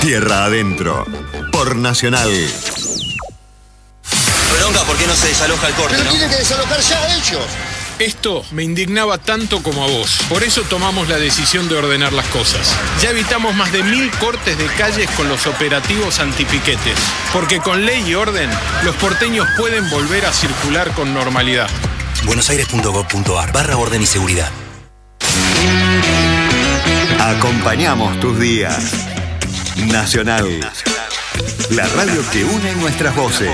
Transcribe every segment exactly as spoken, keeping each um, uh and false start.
Tierra Adentro, por Nacional. Bronca, ¿por qué no se desaloja el corte, Pero no? tienen que desalojar ya ellos. Esto me indignaba tanto como a vos. Por eso tomamos la decisión de ordenar las cosas. Ya evitamos más de mil cortes de calles con los operativos antipiquetes. Porque con ley y orden, los porteños pueden volver a circular con normalidad. buenosaires.gov.ar barra orden y seguridad. Acompañamos tus días. Nacional. La radio que une nuestras voces.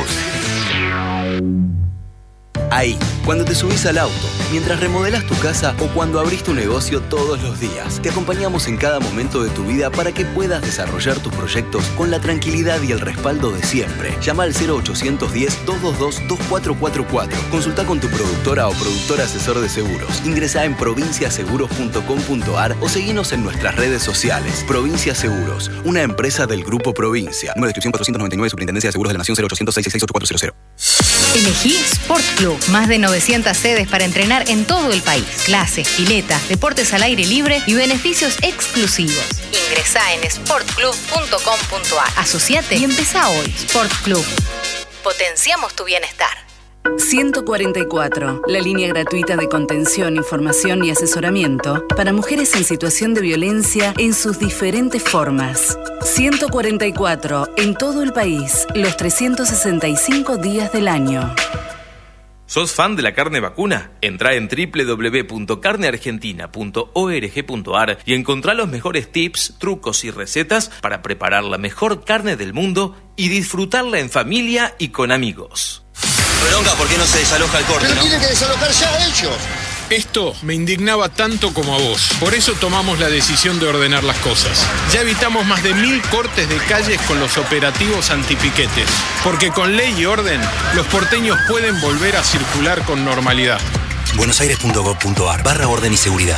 Ahí, cuando te subís al auto, mientras remodelas tu casa o cuando abrís tu negocio todos los días. Te acompañamos en cada momento de tu vida para que puedas desarrollar tus proyectos con la tranquilidad y el respaldo de siempre. Llama al cero ochocientos diez, doscientos veintidós, veinticuatro cuarenta y cuatro. Consulta con tu productora o productor asesor de seguros. Ingresá en provincia seguros punto com punto ar o seguinos en nuestras redes sociales. Provincia Seguros, una empresa del Grupo Provincia. Número de inscripción cuatrocientos noventa y nueve, Superintendencia de Seguros de la Nación, cero ochocientos seis seis seis ocho cuatro cero cero. Elegí Sport Club. Más de novecientas sedes para entrenar en todo el país. Clases, piletas, deportes al aire libre y beneficios exclusivos. Ingresá en sport club punto com punto ar. Asociate y empezá hoy. Sport Club. Potenciamos tu bienestar. ciento cuarenta y cuatro, la línea gratuita de contención, información y asesoramiento para mujeres en situación de violencia en sus diferentes formas. ciento cuarenta y cuatro, en todo el país, los trescientos sesenta y cinco días del año. ¿Sos fan de la carne vacuna? Entrá en doble u doble u doble u punto carne argentina punto org punto ar y encontrá los mejores tips, trucos y recetas para preparar la mejor carne del mundo y disfrutarla en familia y con amigos. Bronca, ¿por qué no se desaloja el corte, Pero no? tienen que desalojar ya ellos. Esto me indignaba tanto como a vos. Por eso tomamos la decisión de ordenar las cosas. Ya evitamos más de mil cortes de calles con los operativos antipiquetes. Porque con ley y orden, los porteños pueden volver a circular con normalidad. buenosaires.gov.ar barra orden y seguridad.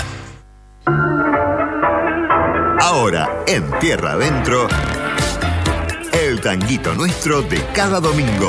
Ahora, en Tierra Adentro, el tanguito nuestro de cada domingo.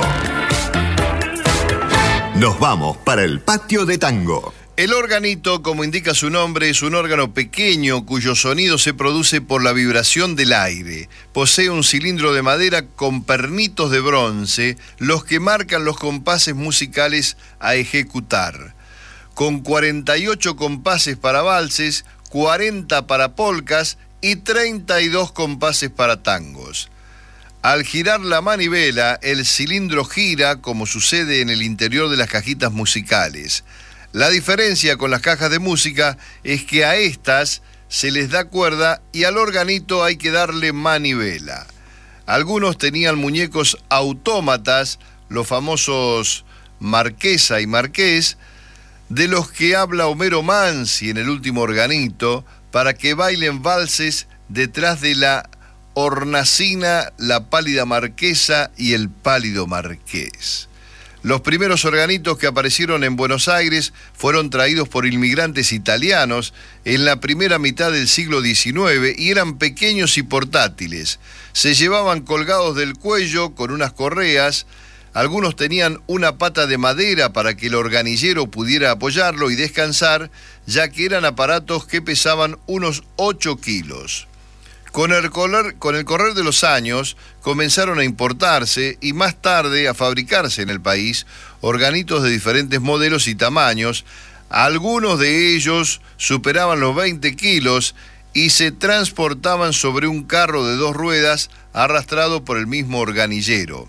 Nos vamos para el patio de tango. El organito, como indica su nombre, es un órgano pequeño cuyo sonido se produce por la vibración del aire. Posee un cilindro de madera con pernitos de bronce, los que marcan los compases musicales a ejecutar. Con cuarenta y ocho compases para valses, cuarenta para polcas y treinta y dos compases para tangos. Al girar la manivela, el cilindro gira como sucede en el interior de las cajitas musicales. La diferencia con las cajas de música es que a estas se les da cuerda y al organito hay que darle manivela. Algunos tenían muñecos autómatas, los famosos Marquesa y Marqués, de los que habla Homero Mansi en el último organito, para que bailen valses detrás de la hornacina, la pálida marquesa y el pálido marqués. Los primeros organitos que aparecieron en Buenos Aires fueron traídos por inmigrantes italianos en la primera mitad del siglo diecinueve y eran pequeños y portátiles. Se llevaban colgados del cuello con unas correas. Algunos tenían una pata de madera para que el organillero pudiera apoyarlo y descansar, ya que eran aparatos que pesaban unos ocho kilos. Con el, correr, con el correr de los años comenzaron a importarse y más tarde a fabricarse en el país organitos de diferentes modelos y tamaños. Algunos de ellos superaban los veinte kilos y se transportaban sobre un carro de dos ruedas arrastrado por el mismo organillero.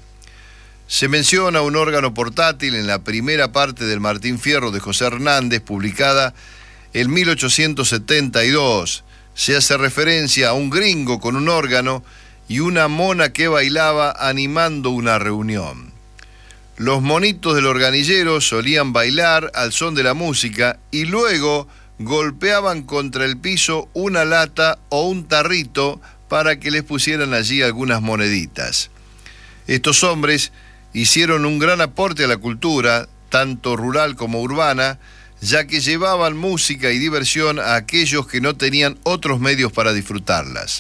Se menciona un órgano portátil en la primera parte del Martín Fierro de José Hernández, publicada en mil ochocientos setenta y dos. Se hace referencia a un gringo con un órgano y una mona que bailaba animando una reunión. Los monitos del organillero solían bailar al son de la música y luego golpeaban contra el piso una lata o un tarrito para que les pusieran allí algunas moneditas. Estos hombres hicieron un gran aporte a la cultura, tanto rural como urbana, ya que llevaban música y diversión a aquellos que no tenían otros medios para disfrutarlas.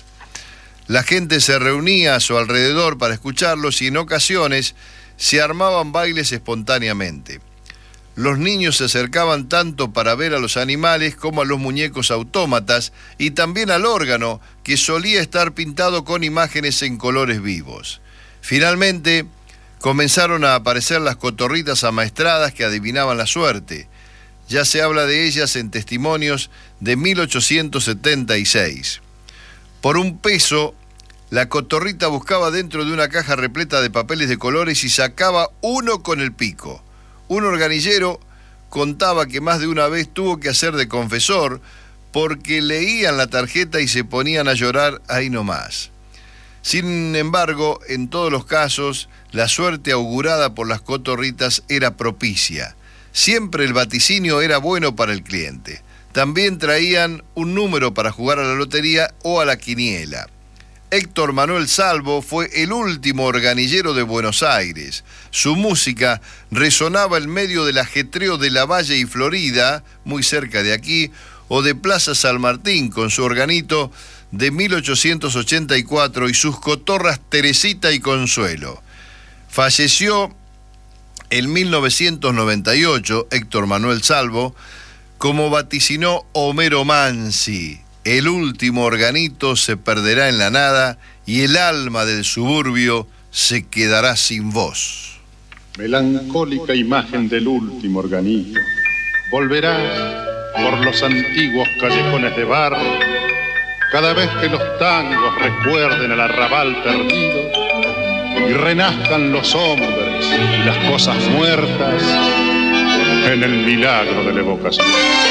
La gente se reunía a su alrededor para escucharlos y en ocasiones se armaban bailes espontáneamente. los niños se acercaban tanto para ver a los animales como a los muñecos autómatas y también al órgano, que solía estar pintado con imágenes en colores vivos. Finalmente, comenzaron a aparecer las cotorritas amaestradas que adivinaban la suerte. Ya se habla de ellas en testimonios de mil ochocientos setenta y seis. Por un peso, la cotorrita buscaba dentro de una caja repleta de papeles de colores y sacaba uno con el pico. Un organillero contaba que más de una vez tuvo que hacer de confesor porque leían la tarjeta y se ponían a llorar ahí nomás. Sin embargo, en todos los casos, la suerte augurada por las cotorritas era propicia. Siempre el vaticinio era bueno para el cliente. También traían un número para jugar a la lotería o a la quiniela. Héctor Manuel Salvo fue el último organillero de Buenos Aires. Su música resonaba en medio del ajetreo de Lavalle y Florida, muy cerca de aquí, o de Plaza San Martín, con su organito de mil ochocientos ochenta y cuatro y sus cotorras Teresita y Consuelo. Falleció en mil novecientos noventa y ocho, Héctor Manuel Salvo, como vaticinó Homero Mansi. El último organito se perderá en la nada y el alma del suburbio se quedará sin voz. Melancólica imagen del último organito, volverás por los antiguos callejones de barro, cada vez que los tangos recuerden al arrabal perdido y renazcan los hombres y las cosas muertas en el milagro de la evocación.